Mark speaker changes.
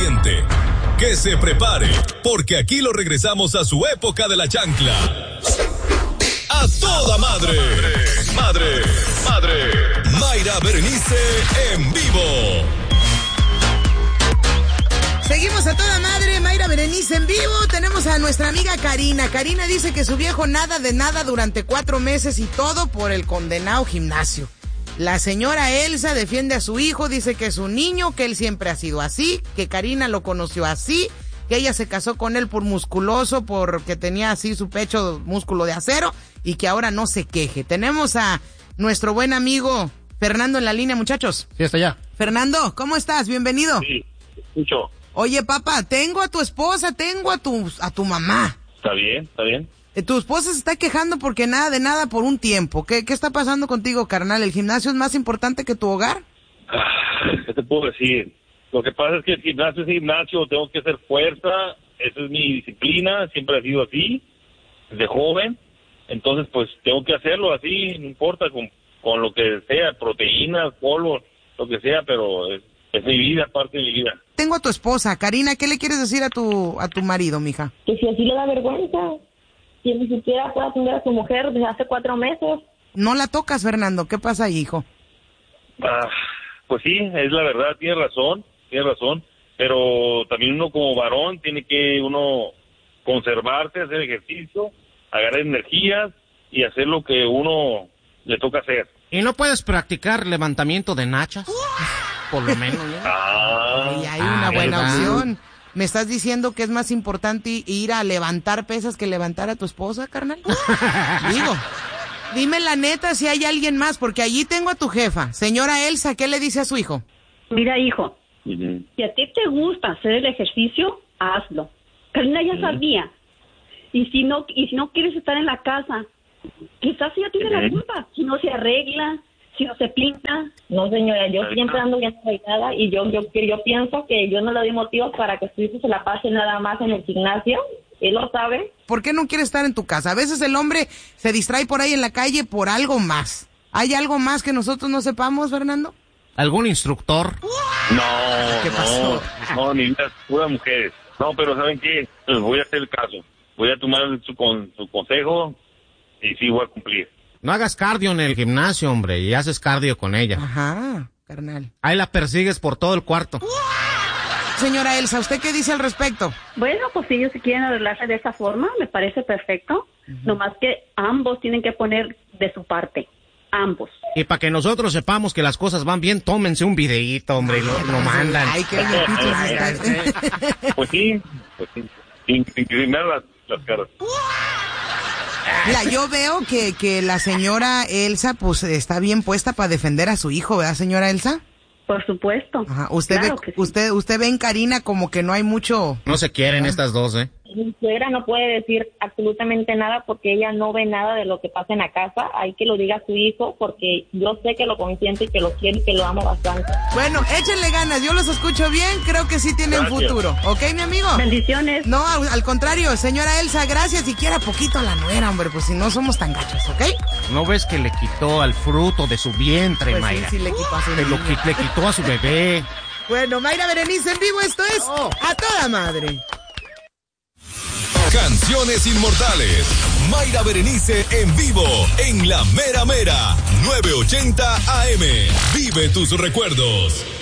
Speaker 1: caliente, que se prepare, porque aquí lo regresamos a su época de la chancla. ¡A toda madre! Mayra Berenice en vivo.
Speaker 2: Seguimos a toda madre, Mayra Berenice en vivo. Tenemos a nuestra amiga Karina. Karina dice que su viejo nada de nada durante 4 meses y todo por el condenado gimnasio. La señora Elsa defiende a su hijo, dice que es un niño, que él siempre ha sido así, que Karina lo conoció así, que ella se casó con él por musculoso, porque tenía así su pecho músculo de acero y que ahora no se queje. Tenemos a nuestro buen amigo Fernando en la línea, muchachos.
Speaker 3: Sí, está ya.
Speaker 2: Fernando, ¿cómo estás? Bienvenido.
Speaker 4: Sí, escucho.
Speaker 2: Oye, papá, tengo a tu esposa, tengo a tu mamá.
Speaker 4: Está bien.
Speaker 2: Tu esposa se está quejando porque nada de nada por un tiempo. ¿Qué está pasando contigo, carnal? ¿El gimnasio es más importante que tu hogar?
Speaker 4: ¿Qué te puedo decir? Lo que pasa es que el gimnasio es gimnasio, tengo que hacer fuerza, esa es mi disciplina, siempre ha sido así, desde joven. Entonces, pues, tengo que hacerlo así, no importa, con lo que sea, proteínas, polvo, lo que sea, pero es mi vida, parte de mi vida.
Speaker 2: Tengo a tu esposa, Karina, ¿qué le quieres decir a tu marido, mija?
Speaker 5: Que si así le da vergüenza, si ni siquiera puede atender a su mujer desde hace 4 meses.
Speaker 2: No la tocas, Fernando, ¿qué pasa ahí, hijo?
Speaker 4: Pues sí, es la verdad, tiene razón, pero también uno como varón tiene que conservarse, hacer ejercicio, agarrar energías y hacer lo que uno le toca hacer.
Speaker 3: ¿Y no puedes practicar levantamiento de nachas? Por lo menos, ¿no?
Speaker 2: Y hay una buena opción. ¿Me estás diciendo que es más importante ir a levantar pesas que levantar a tu esposa, carnal? Digo, dime la neta si hay alguien más, porque allí tengo a tu jefa. Señora Elsa, ¿qué le dice a su hijo?
Speaker 5: Mira, hijo, si a ti te gusta hacer el ejercicio, hazlo. Karina ya sabía. Y si no quieres estar en la casa, quizás ella tiene la culpa. Si no se arregla, si no se pinta. No, señora, yo siempre ando bien arreglada y yo pienso que yo no le doy motivos para que su hijo se la pase nada más en el gimnasio. Él lo sabe.
Speaker 2: ¿Por qué no quiere estar en tu casa? A veces el hombre se distrae por ahí en la calle por algo más. ¿Hay algo más que nosotros no sepamos, Fernando?
Speaker 3: ¿Algún instructor?
Speaker 4: No.
Speaker 2: ¿Qué pasó?
Speaker 4: No, ni vida, puras mujeres. No, pero ¿saben qué? Les voy a hacer el caso. Voy a tomar su consejo y sí voy a cumplir.
Speaker 3: No hagas cardio en el gimnasio, hombre, y haces cardio con ella.
Speaker 2: Ajá, carnal.
Speaker 3: Ahí la persigues por todo el cuarto.
Speaker 2: Señora Elsa, ¿usted qué dice al respecto?
Speaker 5: Bueno, pues si ellos se quieren arreglarse de esa forma, me parece perfecto. Nomás que ambos tienen que poner de su parte. Ambos.
Speaker 3: Y para que nosotros sepamos que las cosas van bien, tómense un videíto, hombre, y lo mandan.
Speaker 2: Ay, qué loquitos están.
Speaker 4: Pues sí. Inclinar las caras.
Speaker 2: Mira, yo veo que la señora Elsa, pues, está bien puesta para defender a su hijo, ¿verdad, señora Elsa?
Speaker 5: Por supuesto.
Speaker 2: Ajá. Usted
Speaker 5: claro
Speaker 2: ve,
Speaker 5: que sí.
Speaker 2: usted ve en Karina como que no hay mucho.
Speaker 3: No se quieren estas dos, ¿eh?
Speaker 5: Mi suegra no puede decir absolutamente nada porque ella no ve nada de lo que pasa en la casa. Hay que lo diga a su hijo porque yo sé que lo consiente y que lo quiere y que lo ama bastante.
Speaker 2: Bueno, échenle ganas, yo los escucho bien, creo que sí tienen futuro. ¿Ok, mi amigo?
Speaker 5: Bendiciones.
Speaker 2: No, al contrario, señora Elsa, gracias y quiera poquito a la nuera, hombre, pues si no somos tan gachos, ¿ok?
Speaker 3: ¿No ves que le quitó al fruto de su vientre,
Speaker 2: Pues
Speaker 3: Mayra?
Speaker 2: sí, le quitó a su
Speaker 3: Le quitó a su bebé.
Speaker 2: Bueno, Mayra Berenice en vivo, esto es A Toda Madre.
Speaker 1: Canciones inmortales. Mayra Berenice en vivo en La Mera Mera 980 AM. Vive tus recuerdos.